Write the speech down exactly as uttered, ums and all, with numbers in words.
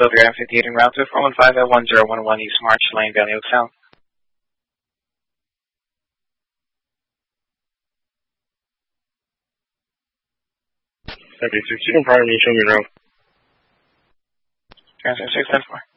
Philadelphia fifty-eight en route to four one five at one zero one one East March Lane, Valley Oak Sound. Copy, six, you can probably show me around. Transfer six ten four.